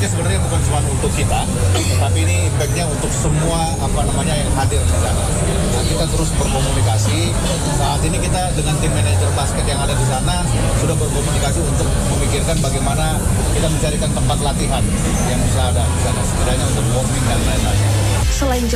sebenarnya bukan cuma untuk kita, tapi ini impact-nya untuk semua yang hadir di sana. Nah, kita terus berkomunikasi. Saat ini kita dengan tim manajer basket yang ada di sana sudah berkomunikasi untuk memikirkan bagaimana kita mencarikan tempat latihan yang bisa ada di sana, setidaknya untuk warming dan lain-lain. Selain